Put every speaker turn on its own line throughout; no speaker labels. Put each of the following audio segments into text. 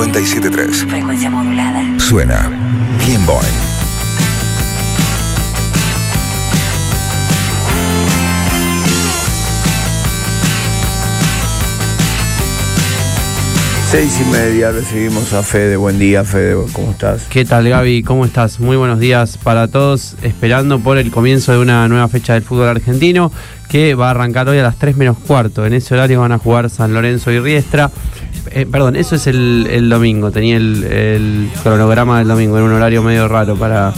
97.3.
Frecuencia modulada.
Suena Bien Boing.
Seis y media, recibimos a Fede. Buen día, Fede, ¿cómo estás?
¿Qué tal, Gaby? ¿Cómo estás? Muy buenos días para todos, esperando por el comienzo de una nueva fecha del fútbol argentino que va a arrancar hoy a las 3 menos cuarto. En ese horario van a jugar San Lorenzo y Riestra. Perdón, eso es el domingo, tenía el cronograma del domingo, era un horario medio raro para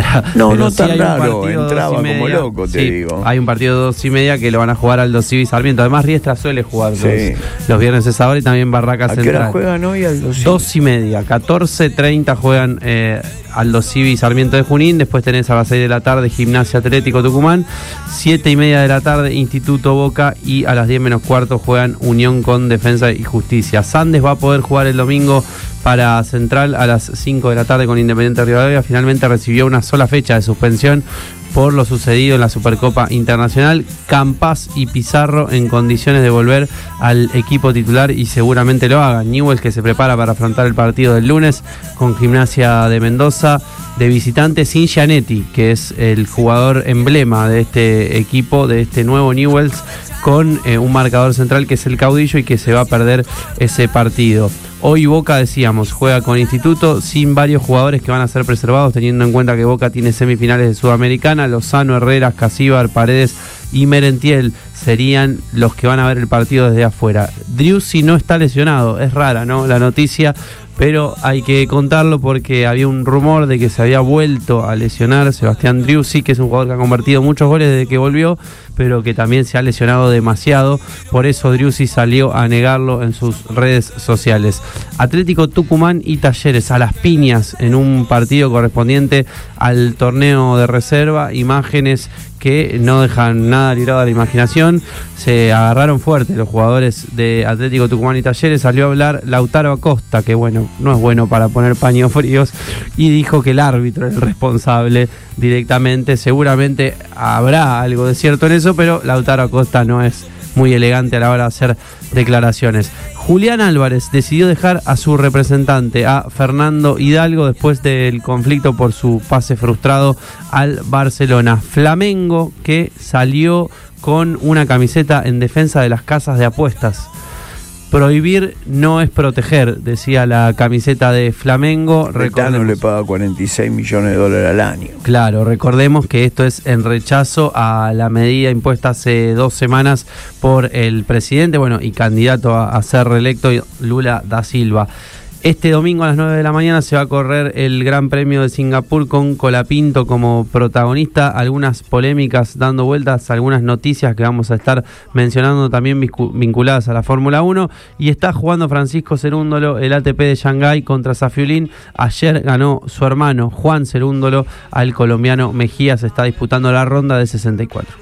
no
sí
tan raro, entraba como loco, te digo.
Hay un partido 2:30 que lo van a jugar Aldo Civi Sarmiento. Además, Riestra suele jugar los viernes a esa hora y también Barracas Central.
¿A qué hora juegan hoy Aldo Civi?
2:30, 14:30 juegan Aldo Civi Sarmiento de Junín. Después tenés a las 6 de la tarde Gimnasia Atlético Tucumán, 7:30 de la tarde Instituto Boca y a las 10 menos cuarto juegan Unión con Defensa y Justicia. Sandes va a poder jugar el domingo para Central a las 5 de la tarde con Independiente Rivadavia. Finalmente recibió una sola fecha de suspensión por lo sucedido en la Supercopa Internacional. Campas y Pizarro en condiciones de volver al equipo titular y seguramente lo hagan. Newell's, que se prepara para afrontar el partido del lunes con Gimnasia de Mendoza de visitante, sin Gianetti, que es el jugador emblema de este equipo, de este nuevo Newell's, con un marcador central que es el Caudillo y que se va a perder ese partido. Hoy Boca, decíamos, juega con Instituto sin varios jugadores que van a ser preservados, teniendo en cuenta que Boca tiene semifinales de Sudamericana. Lozano, Herreras, Casíbar, Paredes y Merentiel serían los que van a ver el partido desde afuera. Driussi no está lesionado, es rara, ¿no?, la noticia, pero hay que contarlo porque había un rumor de que se había vuelto a lesionar Sebastián Driussi, que es un jugador que ha convertido muchos goles desde que volvió, pero que también se ha lesionado demasiado. Por eso Driussi salió a negarlo en sus redes sociales. Atlético Tucumán y Talleres a las piñas en un partido correspondiente al torneo de reserva. Imágenes que no dejan nada librado a la imaginación. Se agarraron fuerte los jugadores de Atlético Tucumán y Talleres. Salió a hablar Lautaro Acosta, que bueno, no es bueno para poner paños fríos, y dijo que el árbitro es el responsable directamente. Seguramente habrá algo de cierto en eso, pero Lautaro Acosta no es muy elegante a la hora de hacer declaraciones. Julián Álvarez decidió dejar a su representante, a Fernando Hidalgo, después del conflicto por su pase frustrado al Barcelona. Flamengo, que salió con una camiseta en defensa de las casas de apuestas. Prohibir no es proteger, decía la camiseta de Flamengo.
Retano le paga $46 millones al año.
Claro, recordemos que esto es en rechazo a la medida impuesta hace 2 semanas por el presidente, y candidato a ser reelecto, Lula da Silva. Este domingo a las 9 de la mañana se va a correr el Gran Premio de Singapur con Colapinto como protagonista. Algunas polémicas dando vueltas, algunas noticias que vamos a estar mencionando también vinculadas a la Fórmula 1. Y está jugando Francisco Cerúndolo el ATP de Shanghái contra Safiulín. Ayer ganó su hermano Juan Cerúndolo al colombiano Mejía. Se está disputando la ronda de 64.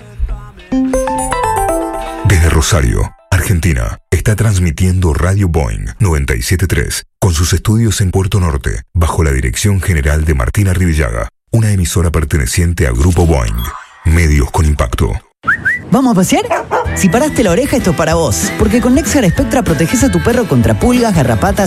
Desde Rosario, Argentina, está transmitiendo Radio Boing 97.3 con sus estudios en Puerto Norte, bajo la dirección general de Martina Rivillaga, una emisora perteneciente a Grupo Boing, medios con impacto.
¿Vamos a pasear? Si paraste la oreja, esto es para vos. Porque con Nexar Spectra proteges a tu perro contra pulgas, garrapatas,